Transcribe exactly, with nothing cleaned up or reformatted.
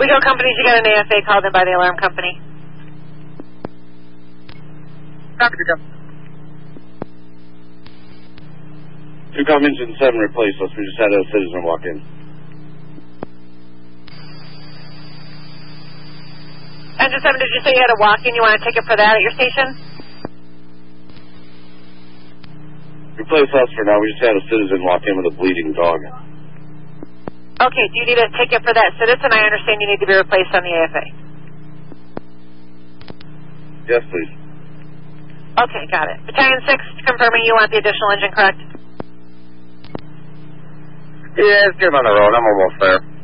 Eagle Company, you got an A F A called in by the alarm company. Copy, to go. Two com engine seven replaced us. We just had a citizen walk in. Engine seven, did you say you had a walk-in? You want a ticket for that at your station? Replace us for now. We just had a citizen walk in with a bleeding dog. Okay, do you need a ticket for that citizen? I understand you need to be replaced on the A F A. Yes, please. Okay, got it. Battalion six, confirming you want the additional engine, correct? Yeah, let's get him on the road. I'm almost there.